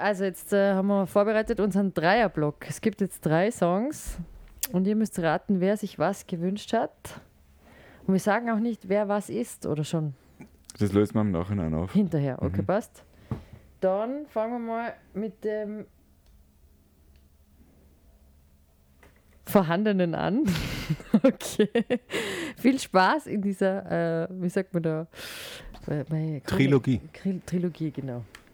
also jetzt haben wir vorbereitet unseren Dreierblock. Es gibt jetzt 3 Songs und ihr müsst raten, wer sich was gewünscht hat. Und wir sagen auch nicht, wer was ist oder schon Das lösen wir im Nachhinein auf. hinterher. Okay, passt. Dann fangen wir mal mit dem Vorhandenen an. Okay. Viel Spaß in dieser, wie sagt man da? Trilogie. Trilogie, genau.